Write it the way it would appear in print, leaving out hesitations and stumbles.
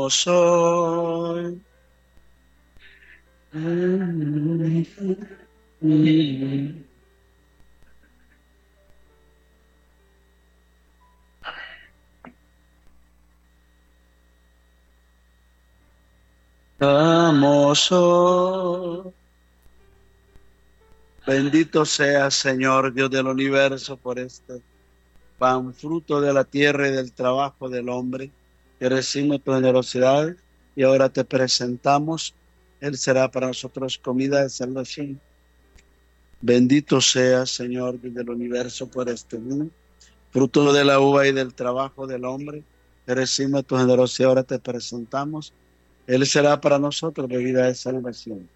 soy. Amo soy. Bendito sea, Señor, Dios del universo, por este pan, fruto de la tierra y del trabajo del hombre, que recibimos tu generosidad y ahora te presentamos. Él será para nosotros comida de salvación. Bendito sea, Señor, Dios del universo, por este vino, fruto de la uva y del trabajo del hombre, que recibimos tu generosidad y ahora te presentamos. Él será para nosotros bebida de salvación.